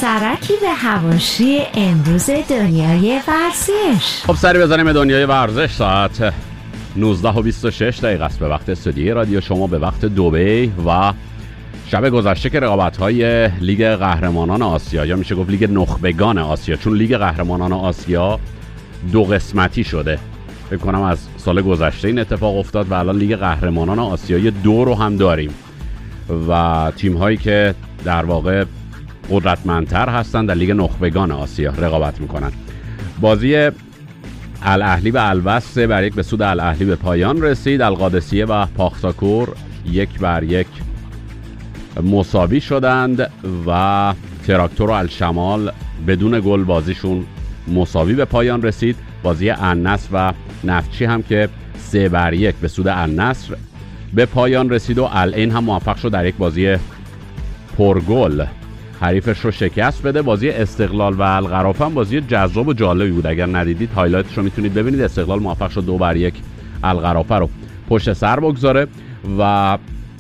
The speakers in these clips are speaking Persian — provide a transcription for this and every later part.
سرکی به حواشی امروز دنیای ورزش. خب سری بزنیم به دنیای ورزش. ساعت 19:26 است به وقت استودیوی رادیو شما، به وقت دبی و شب گذشته که رقابت‌های لیگ قهرمانان آسیا، یا میشه گفت لیگ نخبگان آسیا، چون لیگ قهرمانان آسیا دو قسمتی شده، فکر کنم از سال گذشته این اتفاق افتاد و الان لیگ قهرمانان آسیایی 2 رو هم داریم و تیم‌هایی که در واقع قدرتمندتر هستن در لیگ نخبگان آسیا رقابت میکنن. بازی الاهلی و الوصل 3-1 به سود الاهلی به پایان رسید. القادسیه و پاختاکور 1-1 مساوی شدند و تراکتور و الشمال بدون گل بازیشون مساوی به پایان رسید. بازی النصر و نفتچی هم که 3-1 به سود النصر به پایان رسید و العین هم موفق شد در یک بازی پرگل حریفش رو شکست بده. بازی استقلال و القرافه هم بازی جذاب و جالبی بود. اگر ندیدید هایلایتش رو میتونید ببینید. استقلال موفق شد 2-1 القرافه رو پشت سر بگذاره و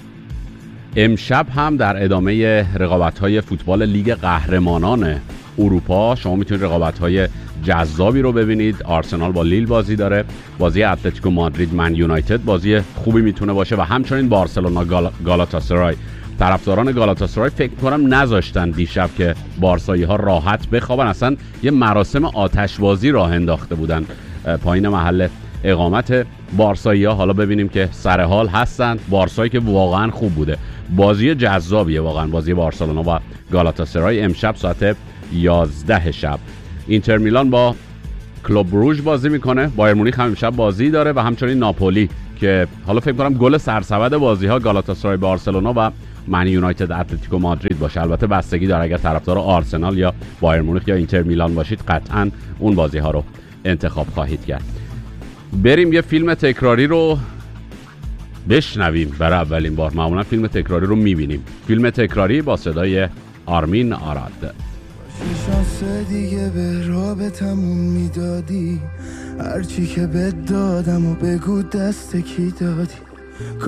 امشب هم در ادامه رقابت‌های فوتبال لیگ قهرمانان اروپا شما میتونید رقابت‌های جذابی رو ببینید. آرسنال با لیل بازی داره، بازی اتلتیکو مادرید من یونایتد بازی خوبی میتونه باشه و همچنین بارسلونا گالاتاسرای. طرفداران گالاتاسرای فکر کنم نذاشتن دیشب که بارسایی ها راحت بخوابن، اصلا یه مراسم آتشبازی راه انداخته بودن پایین محل اقامت بارسایی ها. حالا ببینیم که سر حال هستن بارسایی که واقعا خوب بوده. بازی جذابیه واقعا بازی بارسلونا و گالاتاسرای امشب ساعت 11 شب. اینتر میلان با کلوب بروژ بازی میکنه. بایر مونیخ هم امشب بازی داره و همچنین ناپولی که حالا فکر کنم گل سرسبد بازی ها گالاتاسرای بارسلونا و من یونایتد اتلتیکو مادرید باشه. البته بستگی داره، اگر طرفدار آرسنال یا بایر مونیخ یا اینتر میلان باشید قطعاً اون بازی ها رو انتخاب خواهید کرد. بریم یه فیلم تکراری رو بشنویم برای اولین بار. معمولا فیلم تکراری رو میبینیم. فیلم تکراری با صدای آرمین آراد. شانس دیگه به رابطمون میدادی، هرچی که بهت دادم و بگو دست کی دادی.